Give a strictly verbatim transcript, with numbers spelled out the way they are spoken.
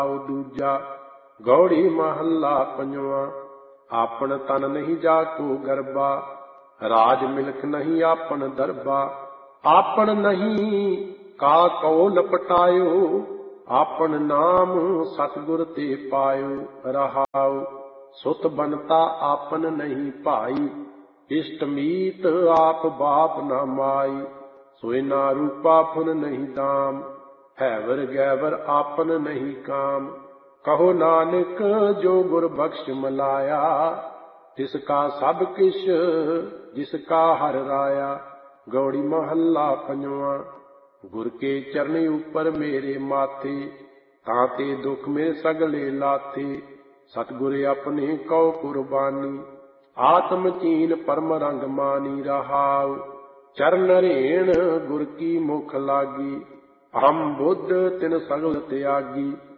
ਦੂਜਾ ਗੌੜੀ ਮਹੱਲਾ ਪੰਜਵਾਂ। ਆਪਨ ਤਨ ਨਹੀਂ ਜਾ ਕੋ ਗਰਬਾ, ਰਾਜ ਮਿਲਖ ਨਹੀਂ ਆਪਨ ਦਰਬਾ। ਆਪਨ ਨਹੀਂ ਕਾ ਕਉ ਲਪਟਾਇਓ, ਆਪਨ ਨਾਮ ਸਤਿਗੁਰ ਤੇ ਪਾਇਓ। ਰਹਾਉ ਸੁਤ ਬਨਤਾ ਆਪਨ ਨਹੀਂ ਭਾਈ, ਇਸ਼ਟ ਮੀਤ ਆਪ ਬਾਪ ਨਾ ਮਾਈ। ਸੋਇ ਨਾ ਰੂਪਾ ਫੁਨ ਨਹੀਂ ਦਾਮ, ਹੈਵਰ ਗੈਵਰ ਆਪਨ ਨਹੀਂ ਕਾਮ। ਕਹੋ ਨਾਨਕ ਜੋ ਗੁਰ ਬਖਸ਼ ਮਲਾਇਆ, ਤਿਸ ਕਾ ਸਭ ਕਿਛ ਜਿਸ ਕਾ ਹਰਿ ਰਾਇਆ। ਗੌੜੀ ਮਹੱਲਾ ਪੰਜਵਾਂ। ਗੁਰ ਕੇ ਚਰਨ ਉਪਰ ਮੇਰੇ ਮਾਥੇ, ਤਾਂ ਤੇ ਦੁਖ ਮੇ ਸਗਲੇ ਲਾਥੇ। ਸਤਿਗੁਰ ਆਪਣੇ ਕਉ ਕੁਰਬਾਨੀ, ਆਤਮ ਚੀਨ ਪਰਮ ਰੰਗ ਮਾਨੀ। ਰਹਾਉ ਚਰਨ ਰੇਣ ਗੁਰ ਕੀ ਮੁਖ ਲਾਗੀ, ਅਹਮ ਬੁੱਧ ਤਿਨ ਸਗਲ ਤਿਆਗੀ।